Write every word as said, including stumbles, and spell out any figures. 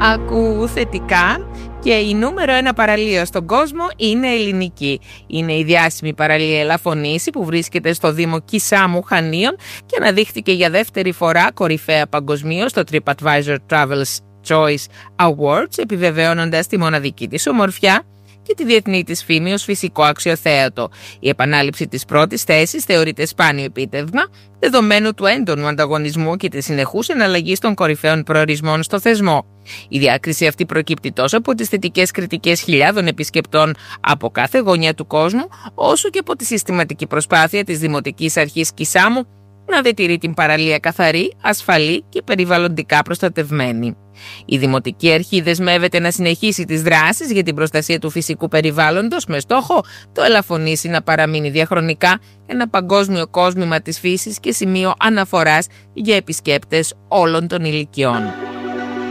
Ακούω θετικά και η νούμερο ένα παραλία στον κόσμο είναι ελληνική. Είναι η διάσημη παραλία Ελαφωνήσι που βρίσκεται στο Δήμο Κισάμου Χανίων και αναδείχθηκε για δεύτερη φορά κορυφαία παγκοσμίως στο TripAdvisor Travelers Choice Awards, επιβεβαιώνοντας τη μοναδική της ομορφιά και τη διεθνή της φήμη ως φυσικό αξιοθέατο. Η επανάληψη της πρώτης θέσης θεωρείται σπάνιο επίτευγμα, δεδομένου του έντονου ανταγωνισμού και της συνεχούς εναλλαγής των κορυφαίων προορισμών στο θεσμό. Η διάκριση αυτή προκύπτει τόσο από τις θετικές κριτικές χιλιάδων επισκεπτών από κάθε γωνιά του κόσμου, όσο και από τη συστηματική προσπάθεια της Δημοτικής Αρχής Κισάμου να διατηρεί την παραλία καθαρή, ασφαλή και περιβαλλοντικά προστατευμένη. Η Δημοτική Αρχή δεσμεύεται να συνεχίσει τις δράσεις για την προστασία του φυσικού περιβάλλοντος με στόχο το Ελαφωνήσι να παραμείνει διαχρονικά ένα παγκόσμιο κόσμημα της φύσης και σημείο αναφοράς για επισκέπτες όλων των ηλικιών.